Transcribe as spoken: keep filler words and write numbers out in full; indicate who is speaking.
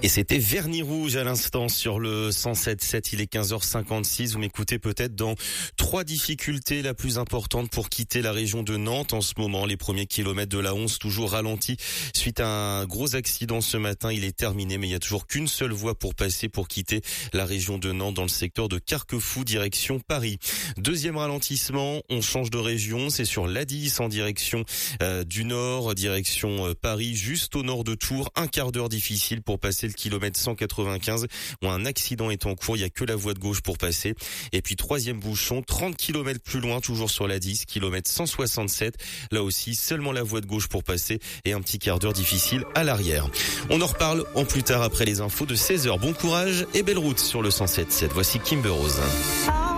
Speaker 1: Et c'était Vernis Rouge à l'instant sur le cent sept sept. Il est quinze heures cinquante-six. Vous m'écoutez peut-être dans trois difficultés. La plus importante pour quitter la région de Nantes en ce moment. Les premiers kilomètres de la onze toujours ralentis suite à un gros accident ce matin. Il est terminé, mais il y a toujours qu'une seule voie pour passer pour quitter la région de Nantes dans le secteur de Carquefou, direction Paris. Deuxième ralentissement, on change de région. C'est sur l'A dix en direction euh, du nord, direction euh, Paris, juste au nord de Tours. Un quart d'heure difficile pour passer le kilomètre cent quatre-vingt-quinze où un accident est en cours. Il y a que la voie de gauche pour passer. Et puis troisième bouchon, trente kilomètres plus loin, toujours sur l'A dix, kilomètre cent soixante-sept. Là aussi, seulement la voie de gauche pour passer et un petit quart d'heure difficile à l'arrière. On en reparle en plus tard après les infos de seize heures. Bon courage et belle route sur le cent sept sept. Voici Kimber Rose.